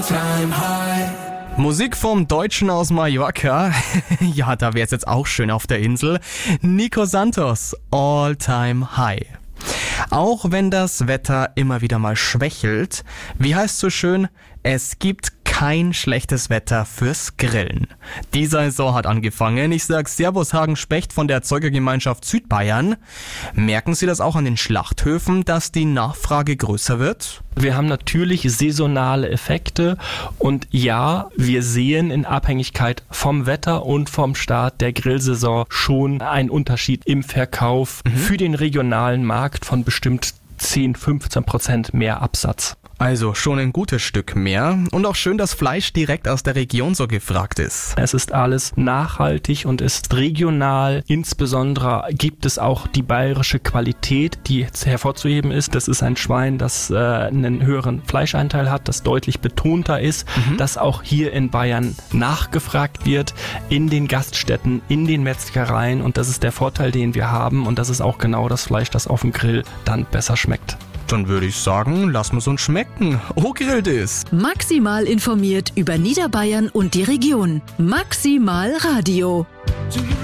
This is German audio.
Musik vom Deutschen aus Mallorca. Ja, da wär's jetzt auch schön auf der Insel. Nico Santos, All Time High. Auch wenn das Wetter immer wieder mal schwächelt, wie heißt so schön, es gibt kein schlechtes Wetter fürs Grillen. Die Saison hat angefangen. Ich sag Servus Hagen Specht von der Erzeugergemeinschaft Südbayern. Merken Sie das auch an den Schlachthöfen, dass die Nachfrage größer wird? Wir haben natürlich saisonale Effekte und ja, wir sehen in Abhängigkeit vom Wetter und vom Start der Grillsaison schon einen Unterschied im Verkauf für den regionalen Markt von bestimmt 10-15% mehr Absatz. Also schon ein gutes Stück mehr und auch schön, dass Fleisch direkt aus der Region so gefragt ist. Es ist alles nachhaltig und ist regional. Insbesondere gibt es auch die bayerische Qualität, die jetzt hervorzuheben ist. Das ist ein Schwein, das einen höheren Fleischanteil hat, das deutlich betonter ist, das auch hier in Bayern nachgefragt wird, in den Gaststätten, in den Metzgereien, und das ist der Vorteil, den wir haben, und das ist auch genau das Fleisch, das auf dem Grill dann besser schmeckt. Dann würde ich sagen, lassen wir es uns schmecken. Gegrillt ist. Maximal informiert über Niederbayern und die Region. Maximal Radio.